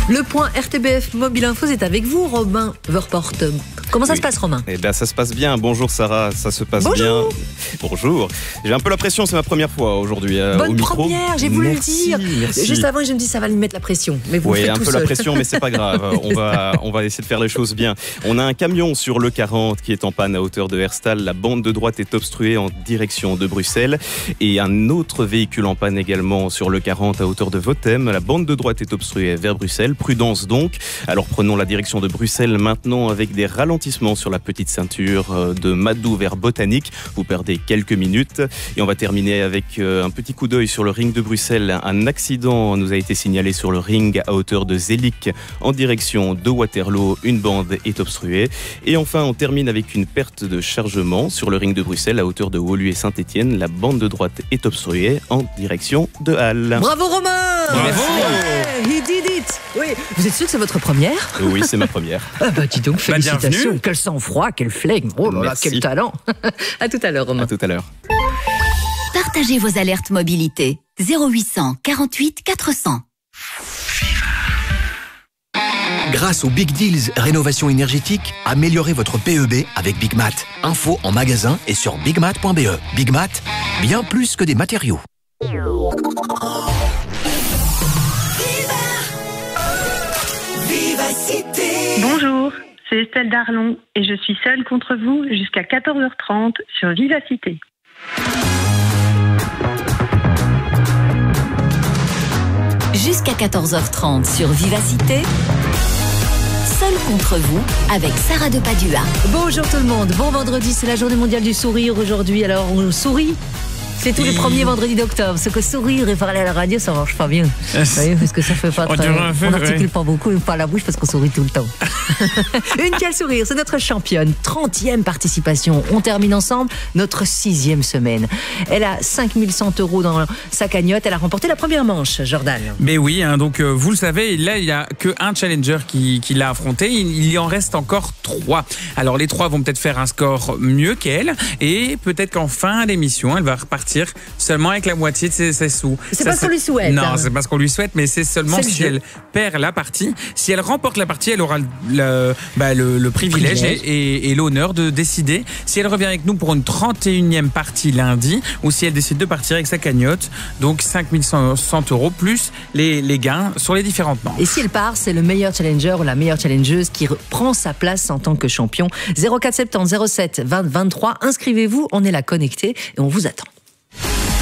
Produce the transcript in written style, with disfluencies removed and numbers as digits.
Le point RTBF Mobile Info, c'est avec vous, Romain Verporte. Comment ça se passe, Romain ? Eh bien, ça se passe bien. Bonjour Sarah, ça se passe bien. Bonjour. J'ai un peu la pression, c'est ma première fois aujourd'hui au micro. Bonne première, j'ai voulu le dire. Merci. Juste avant, je me dis ça va lui mettre la pression. Mais vous faites un tout peu seul. la pression, mais c'est pas grave. On va essayer de faire les choses bien. On a un camion sur le 40 qui est en panne à hauteur de Herstal. La bande de droite est obstruée en direction de Bruxelles. Et un autre véhicule en panne également sur le 40 à hauteur de Votem. La bande de droite est obstruée vers Bruxelles. Prudence donc. Alors prenons la direction de Bruxelles maintenant avec des ralentissements sur la petite ceinture de Madou vers Botanique. Vous perdez quelques minutes. Et on va terminer avec un petit coup d'œil sur le ring de Bruxelles. Un accident nous a été signalé sur le ring à hauteur de Zélic en direction de Waterloo. Une bande est obstruée. Et enfin, on termine avec une perte de chargement sur le ring de Bruxelles à hauteur de Woluwe et Saint-Étienne. La bande de droite est obstruée en direction de Halle. Bravo Romain! Bravo! He did it! Oui. Vous êtes sûr que c'est votre première? Oui, c'est ma première. Ah bah dis donc, félicitations. Bienvenue. Quel sang-froid, quel flegme. Oh là là, Merci. quel talent. À tout à l'heure, Romain. À tout à l'heure. Partagez vos alertes mobilité. 0800 48 400. Grâce aux Big Deals Rénovation énergétique, améliorez votre PEB avec Big Mat. Info en magasin et sur bigmat.be. Big Mat, bien plus que des matériaux. Bonjour, c'est Estelle Darlon et je suis seule contre vous jusqu'à 14h30 sur Vivacité. Jusqu'à 14h30 sur Vivacité. Seul contre vous avec Sarah de Padua. Bonjour tout le monde, bon vendredi, c'est la journée mondiale du sourire aujourd'hui, alors on sourit. C'est tous les premiers vendredis d'octobre. Ce que sourire et parler à la radio, ça marche pas bien. Vous voyez, parce que ça fait pas très... On n'articule pas beaucoup, on parle la bouche parce qu'on sourit tout le temps. Une quelle sourire, c'est notre championne. 30e participation. On termine ensemble notre 6e semaine. Elle a 5100 € dans sa cagnotte. Elle a remporté la première manche, Jordan. Mais oui, donc vous le savez, là il n'y a qu'un challenger qui l'a affronté. Il y en reste encore 3. Alors les 3 vont peut-être faire un score mieux qu'elle et peut-être qu'en fin d'émission, elle va repartir seulement avec la moitié de ses sous. C'est pas ce qu'on lui souhaite. Non, hein. c'est pas ce qu'on lui souhaite, mais c'est seulement si elle perd la partie. Si elle remporte la partie, elle aura le privilège et l'honneur de décider si elle revient avec nous pour une 31e partie lundi ou si elle décide de partir avec sa cagnotte. Donc 5100 € plus les gains sur les différentes manches. Et si elle part, c'est le meilleur challenger ou la meilleure challengeuse qui prend sa place en tant que champion. 0470 07 20 23. Inscrivez-vous, on est là connectés et on vous attend.